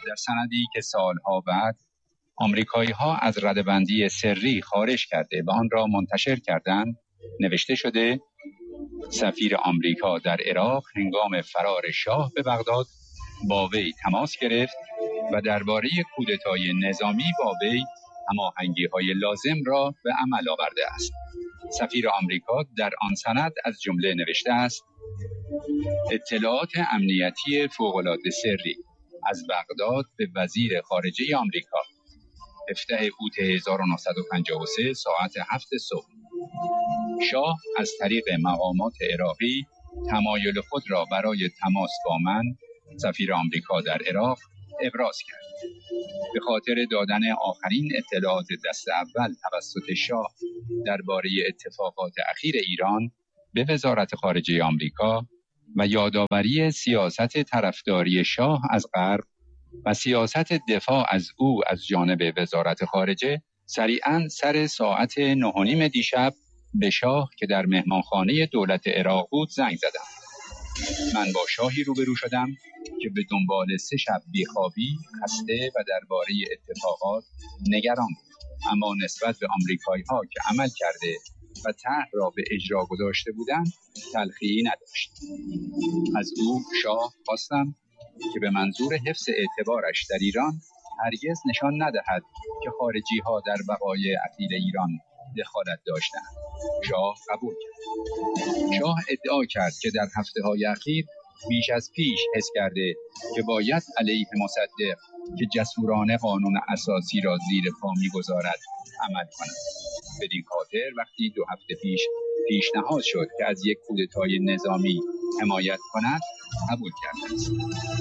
در سندی که سالها بعد آمریکایی‌ها از ردبندی سری خارج کرده و آن را منتشر کردند، نوشته شده سفیر آمریکا در عراق هنگام فرار شاه به بغداد با وی تماس گرفت و درباره کودتای نظامی با وی هماهنگی‌های لازم را به عمل آورده است. سفیر آمریکا در آن سند از جمله نوشته است: اطلاعات امنیتی فوق‌العاده سری از بغداد به وزیر خارجه آمریکا 17 اوت 1953 ساعت 7 صبح. شاه از طریق مقامات عراقی تمایل خود را برای تماس با من، سفیر آمریکا در عراق، ابراز کرد. به خاطر دادن آخرین اطلاعات دست اول توسط شاه درباره اتفاقات اخیر ایران به وزارت خارجه آمریکا و یادآوری سیاست طرفداری شاه از غرب و سیاست دفاع از او از جانب وزارت خارجه، سریعاً سر ساعت 9:30 دیشب به شاه که در مهمانخانه دولت عراق بود زنگ زدم. من با شاهی روبرو شدم که به دنبال 3 شب بیخوابی، خسته و درباره اتفاقات نگران بود، اما نسبت به آمریکایی‌ها که عمل کرده و طرح را به اجرا گذاشته بودند تلخیی نداشت. از او شاه خواستم که به منظور حفظ اعتبارش در ایران هرگز نشان ندهد که خارجی‌ها در بقای اخیر ایران دخالت داشتند. شاه قبول کرد. شاه ادعا کرد که در هفته‌های اخیر بیش از پیش حس کرده که باید علیه مصدق که جسورانه قانون اساسی را زیر پا می‌گذارد عمل کند. بدین خاطر وقتی 2 هفته پیش پیشنهاد شد که از یک کودتای نظامی حمایت کند، قبول کرده است.